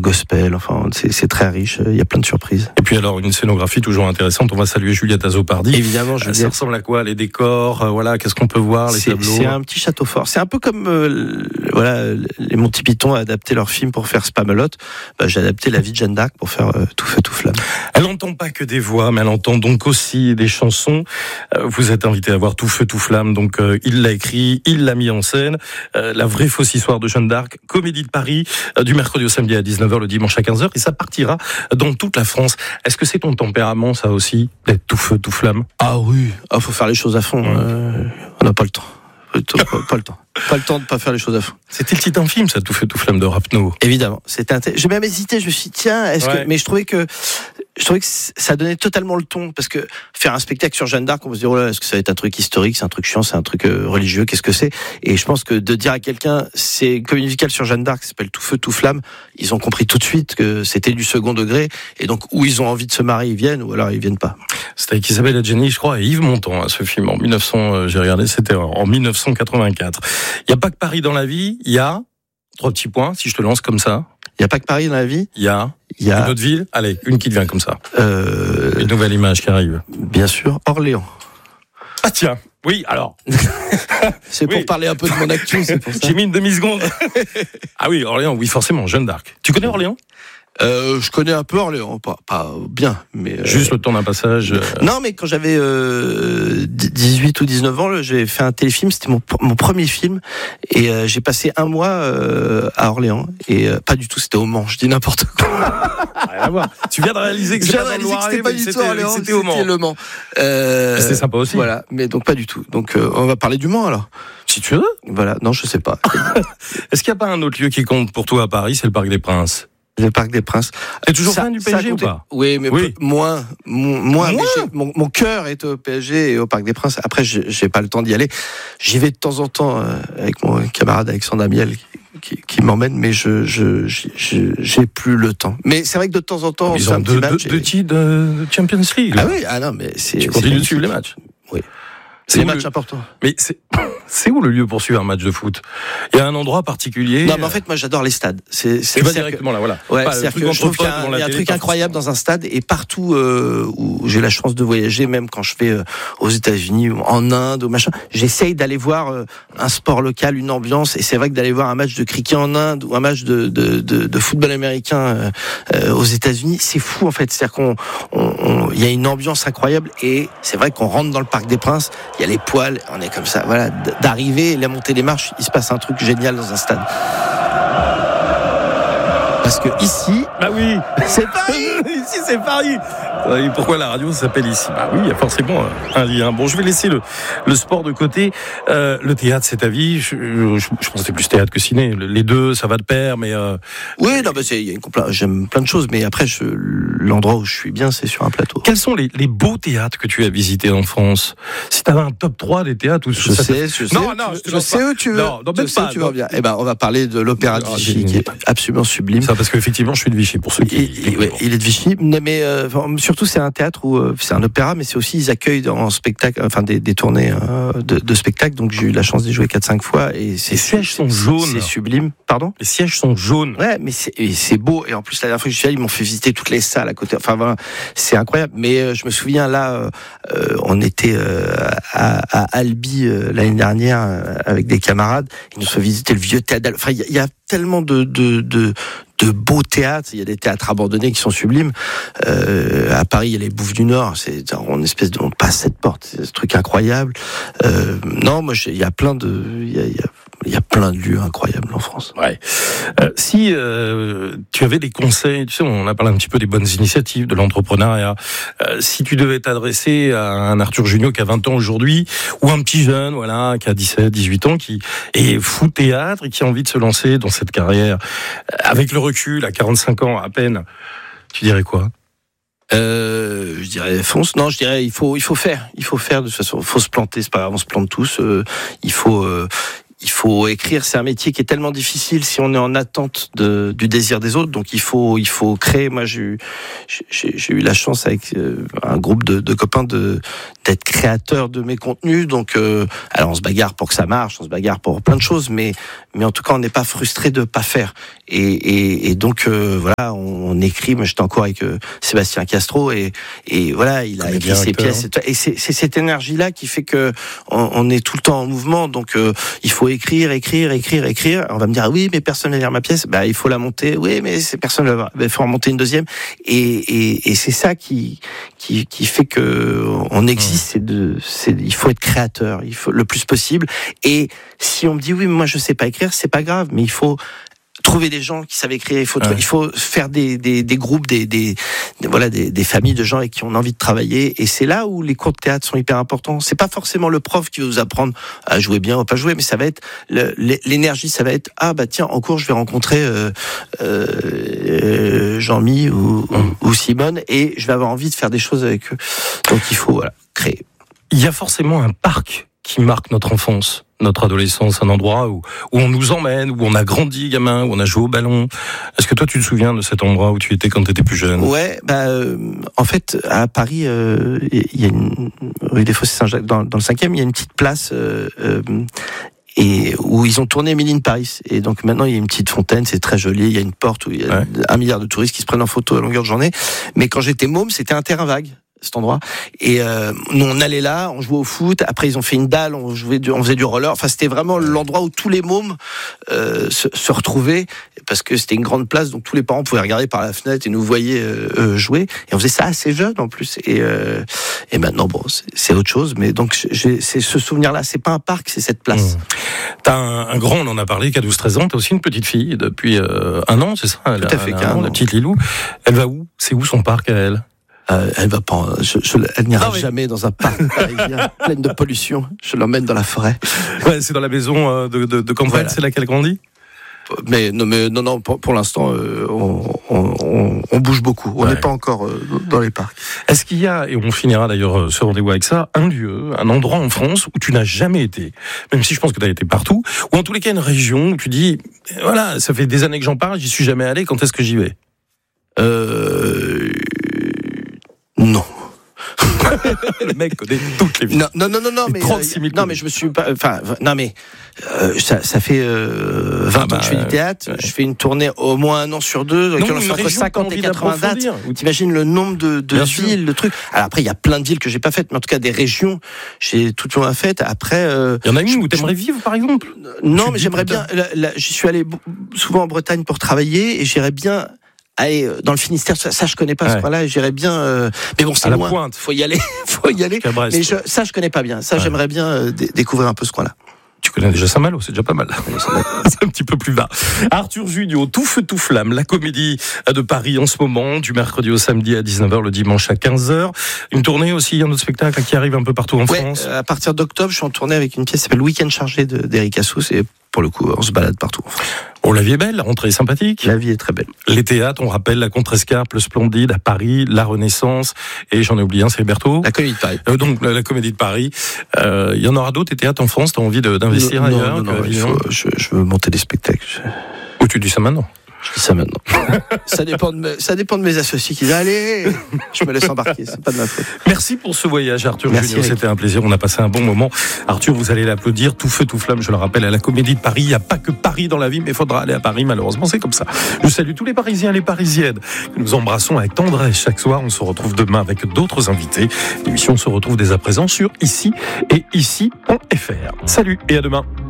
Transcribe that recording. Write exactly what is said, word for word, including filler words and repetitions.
gospel. Enfin, c'est, c'est très riche. Il y a plein de surprises. Et puis alors une scénographie toujours intéressante. On va saluer Juliette Azopardi. Évidemment, Juliette. Ça ressemble à quoi? Les décors, euh, voilà. Qu'est-ce qu'on peut voir? Les c'est, tableaux. C'est un petit château fort. C'est un peu comme euh, voilà, les Monty Python a adapté leur film pour faire Spamalot. Bah, j'ai adapté la vie de Jeanne d'Arc pour faire euh, Tout feu tout flamme. Elle n'entend pas que des voix, mais elle entend donc aussi des chansons. Euh, vous êtes invité à voir Tout feu tout flamme. Donc euh, il l'a écrit, il l'a mis en scène. Euh, la vraie fausse histoire de Jeanne d'Arc, Comédie de Paris, euh, du mercredi au samedi à dix-neuf heures, le dimanche à quinze heures, et ça partira dans toute la France. Est-ce que c'est ton tempérament, ça aussi, d'être tout feu tout flamme? Ah oui, ah, faut faire les choses à fond. Ouais. Euh, on n'a pas le temps. Pas, pas le temps. Pas le temps de pas faire les choses à fond. C'était le titre d'un film, ça, Tout feu tout flamme de Rapneau. Évidemment. C'était un... J'ai même hésité. Je me suis dit, tiens, est-ce ouais. que. Mais je trouvais que. Je trouvais que ça donnait totalement le ton, parce que faire un spectacle sur Jeanne d'Arc, on peut se dire, oh là, est-ce que ça va être un truc historique, c'est un truc chiant, c'est un truc euh, religieux, qu'est-ce que c'est? Et je pense que de dire à quelqu'un, c'est une comédie musicale sur Jeanne d'Arc, qui s'appelle Tout feu, tout flamme, ils ont compris tout de suite que c'était du second degré, et donc, où ils ont envie de se marier, ils viennent, ou alors ils viennent pas. C'était avec Isabelle Adjani, je crois, et Yves Montand, hein, ce film, en mille neuf cents, euh, j'ai regardé, c'était en mille neuf cent quatre-vingt-quatre. Il n'y a pas que Paris dans la vie, il y a, trois petits points, si je te lance comme ça. Il n'y a pas que Paris dans la vie. Il y a, il y a une autre ville. Allez, une qui te vient comme ça. Euh... Une nouvelle image qui arrive. Bien sûr, Orléans. Ah tiens, oui, alors. C'est pour oui. parler un peu de mon actu, c'est pour ça. J'ai mis une demi-seconde. Ah oui, Orléans, oui, forcément, Jeanne d'Arc. Tu connais Orléans? Euh, je connais un peu Orléans, pas, pas bien, mais... Euh... Juste le temps d'un passage euh... Non, mais quand j'avais euh, dix-huit ou dix-neuf ans, j'ai fait un téléfilm, c'était mon, mon premier film, et euh, j'ai passé un mois euh, à Orléans, et euh, pas du tout, c'était au Mans, je dis n'importe quoi. Rien à voir. Tu viens de réaliser que, je viens de réaliser que c'était pas du tout Orléans, c'était au Mans. C'était le Mans. Euh, c'était sympa aussi. Voilà, mais donc pas du tout. Donc euh, on va parler du Mans alors. Si tu veux. Voilà, non, je sais pas. Est-ce qu'il n'y a pas un autre lieu qui compte pour toi à Paris, c'est le Parc des Princes? Le Parc des Princes. T'es toujours fan du P S G ou pas? Oui, mais oui. Peu, moins, moins. moins mais mon, mon cœur est au P S G et au Parc des Princes. Après, j'ai, j'ai pas le temps d'y aller. J'y vais de temps en temps euh, avec mon camarade Alexandre Amiel qui, qui, qui m'emmène, mais je, je, je, je, j'ai plus le temps. Mais c'est vrai que de temps en temps, on Ils fait ont un deux, petit match. Deux, deux titres de Champions League. Là. Ah oui, ah non, mais c'est. Tu continues de suivre les matchs. Oui. C'est des matchs le... importants. Mais c'est... c'est où le lieu pour suivre un match de foot? Il y a un endroit particulier? Non, mais en fait, moi, j'adore les stades. C'est, c'est, tu vas c'est directement que... là, voilà. Ouais, c'est-à-dire que je trouve qu'il y a un, il y a un truc incroyable dans un stade, et partout euh, où j'ai la chance de voyager, même quand je vais euh, aux États-Unis, ou en Inde, ou machin, j'essaye d'aller voir euh, un sport local, une ambiance, et c'est vrai que d'aller voir un match de cricket en Inde ou un match de, de, de, de football américain euh, euh, aux États-Unis, c'est fou en fait. C'est-à-dire qu'on, on, on, il y a une ambiance incroyable, et c'est vrai qu'on rentre dans le Parc des Princes, il y a les poils, on est comme ça, voilà, d'arriver, la montée des marches, il se passe un truc génial dans un stade. Parce que ici, bah oui, c'est Paris. Ici c'est Paris. Et pourquoi la radio s'appelle ici? Bah oui, il y a forcément un lien. Bon, je vais laisser le, le sport de côté. Euh, le théâtre, c'est ta vie. Je, je, je pense que c'est plus théâtre que ciné. Les deux, ça va de pair, mais. Euh... Oui, non, mais c'est, y a une compla... j'aime plein de choses, mais après, je, l'endroit où je suis bien, c'est sur un plateau. Quels sont les, les beaux théâtres que tu as visités en France? Si tu avais un top trois des théâtres où je ça sais, je sais, non, non, je, je sais où tu veux. Non, non, je sais pas, où tu vas bien. Eh ben, on va parler de l'Opéra de Vichy, oh, qui est absolument sublime. Ça, parce qu'effectivement, je suis de Vichy pour ceux qui. Il, il, ouais, il est de Vichy, mais euh, surtout c'est un théâtre où euh, c'est un opéra, mais c'est aussi ils accueillent en spectacle, enfin des, des tournées euh, de, de spectacles. Donc j'ai eu la chance d'y jouer quatre cinq fois, et c'est, les sièges sont jaunes. C'est sublime. Pardon? Les sièges sont jaunes. Ouais, mais c'est, et c'est beau. Et en plus la dernière fois que je suis allé, ils m'ont fait visiter toutes les salles à côté. Enfin voilà, c'est incroyable. Mais euh, je me souviens là, euh, on était euh, à, à Albi euh, l'année dernière euh, avec des camarades. Ils nous ont fait visiter le vieux théâtre. Enfin il y, y a tellement de de de de beaux théâtres, il y a des théâtres abandonnés qui sont sublimes. Euh, à Paris, il y a les Bouffes du Nord, c'est une espèce de, on passe cette porte, c'est ce truc incroyable. Euh, non, moi, il y a plein de, il y a, il y a, il y a plein de lieux incroyables en France. Ouais. Euh, si euh, tu avais des conseils, tu sais, on a parlé un petit peu des bonnes initiatives, de l'entrepreneuriat. Euh, si tu devais t'adresser à un Arthur Jugnot qui a vingt ans aujourd'hui, ou un petit jeune, voilà, qui a dix-sept, dix-huit ans, qui est fou de théâtre et qui a envie de se lancer dans cette carrière, avec le recul, à quarante-cinq ans à peine, tu dirais quoi? Euh, je dirais fonce. Non, je dirais il faut il faut faire, il faut faire de toute façon. Il faut se planter, c'est pas grave, on se plante tous. Euh, il faut euh, il faut écrire. C'est un métier qui est tellement difficile si on est en attente de, du désir des autres. Donc il faut, il faut créer. Moi, j'ai eu, j'ai, j'ai eu la chance avec euh, un groupe de, de copains de d'être créateur de mes contenus. Donc, euh, alors on se bagarre pour que ça marche, on se bagarre pour plein de choses, mais mais en tout cas, on n'est pas frustré de pas faire. Et et, et donc euh, voilà, on, on écrit. Moi, j'étais encore avec euh, Sébastien Castro et et voilà, il a écrit ses pièces. Et c'est, c'est cette énergie-là qui fait que on, on est tout le temps en mouvement. Donc euh, il faut écrire, écrire, écrire, écrire. On va me dire oui, mais personne ne va lire ma pièce. Bah il faut la monter. Oui, mais c'est personne ne va. Il faut en monter une deuxième. Et, et, et c'est ça qui, qui, qui fait que on existe. C'est de, c'est, il faut être créateur. Il faut le plus possible. Et si on me dit oui, mais moi je sais pas écrire, c'est pas grave. Mais il faut trouver des gens qui savent écrire. Il faut, ouais. il faut faire des, des, des groupes, des, des, des voilà, des, des familles de gens avec qui on a envie de travailler. Et c'est là où les cours de théâtre sont hyper importants. C'est pas forcément le prof qui va vous apprendre à jouer bien ou pas jouer, mais ça va être le, l'énergie. Ça va être ah bah tiens, en cours je vais rencontrer euh, euh, Jean-Mi ou, mmh. ou, ou Simone et je vais avoir envie de faire des choses avec eux. Donc il faut voilà créer. Il y a forcément un parc qui marque notre enfance, notre adolescence, un endroit où, où on nous emmène, où on a grandi gamin, où on a joué au ballon. Est-ce que toi tu te souviens de cet endroit où tu étais quand tu étais plus jeune ? Ouais, bah euh, en fait à Paris, il euh, y a une rue des Fossés Saint-Jacques dans, dans le cinquième, il y a une petite place euh, euh, et où ils ont tourné Emily in Paris. Et donc maintenant il y a une petite fontaine, c'est très joli, il y a une porte où il y a ouais. un milliard de touristes qui se prennent en photo à longueur de journée. Mais quand j'étais môme, c'était un terrain vague. Cet endroit et euh, nous on allait là, on jouait au foot. Après ils ont fait une dalle, on jouait, du, on faisait du roller. Enfin c'était vraiment l'endroit où tous les mômes euh, se, se retrouvaient parce que c'était une grande place, donc tous les parents pouvaient regarder par la fenêtre et nous voyaient euh, jouer. Et on faisait ça assez jeune en plus. Et euh, et maintenant bon c'est, c'est autre chose. Mais donc j'ai, c'est ce souvenir-là. C'est pas un parc, c'est cette place. Mmh. T'as un, un grand, on en a parlé, qui a douze treize ans. T'as aussi une petite fille depuis euh, un an, c'est ça ? Tout elle, à fait. Elle, la petite Lilou. Elle va où ? C'est où son parc à elle ? Euh, elle va pas, je, je, elle n'ira ah, jamais dans un parc parisien plein de pollution. Je l'emmène dans la forêt. Ouais, c'est dans la maison de, de, de campagne, voilà. C'est là qu'elle grandit. Mais non, mais non, non. Pour, pour l'instant, euh, on, on, on bouge beaucoup. On n'est ouais. pas encore euh, dans les parcs. Est-ce qu'il y a, et on finira d'ailleurs ce rendez-vous avec ça, un lieu, un endroit en France où tu n'as jamais été, même si je pense que tu as été partout, ou en tous les cas une région où tu dis, voilà, ça fait des années que j'en parle, j'y suis jamais allé. Quand est-ce que j'y vais ? Euh. Non. Le mec connaît toutes les villes. Non, non, non, non, non mais trente-six mille non, mais je me suis pas. Enfin, non, mais euh, ça, ça fait euh, vingt ah bah, ans que je fais du théâtre. Ouais. Je fais une tournée au moins un an sur deux. Non, entre cinquante et quatre-vingts dates. T'imagines le nombre de, de villes, sûr. de trucs. Alors après, il y a plein de villes que j'ai pas faites, mais en tout cas des régions, j'ai tout le monde faites. Après, il euh, y en a une où t'aimerais vivre, par exemple. Non, mais j'aimerais bien. Là, là, j'y suis allé souvent en Bretagne pour travailler et j'irais bien. Allez, dans le Finistère, ça, ça je connais pas ouais. ce coin-là, j'irais bien. Euh, mais bon, c'est loin. Pointe. Faut y aller, faut y aller. Mais je, ça, je connais pas bien. Ça, ouais. j'aimerais bien euh, d- découvrir un peu ce coin-là. Tu connais déjà Saint-Malo, c'est déjà pas mal. C'est un petit peu plus bas. Arthur Junio, Tout feu tout flamme, la comédie de Paris en ce moment, du mercredi au samedi à dix-neuf heures, le dimanche à quinze heures. Une tournée aussi, un autre spectacle qui arrive un peu partout en ouais, France. Euh, à partir d'octobre, je suis en tournée avec une pièce qui s'appelle Le Week-end chargé de, d'Eric Assous. Et pour le coup, on se balade partout en France. Oh, la vie est belle, la rentrée est sympathique. La vie est très belle. Les théâtres, on rappelle la Contrescarpe, le Splendide à Paris, la Renaissance, et j'en ai oublié un, c'est Berthaud. La Comédie de Paris. Euh, donc la, la Comédie de Paris. Il euh, y en aura d'autres, des théâtres en France, t'as envie de, d'investir non, ailleurs Non, non, non, il faut, je, je veux monter des spectacles. Ou tu dis ça maintenant ? Je dis ça maintenant. ça, dépend de me, ça dépend de mes associés qui disent allez, je me laisse embarquer, c'est pas de ma faute. Merci pour ce voyage, Arthur Junio, c'était un plaisir, on a passé un bon moment. Arthur, vous allez l'applaudir, tout feu, tout flamme, je le rappelle, à la Comédie de Paris. Il n'y a pas que Paris dans la vie, mais il faudra aller à Paris, malheureusement, c'est comme ça. Je salue tous les Parisiens et les Parisiennes que nous embrassons avec tendresse chaque soir. On se retrouve demain avec d'autres invités. L'émission se retrouve dès à présent sur ici et ici point f r. Salut et à demain.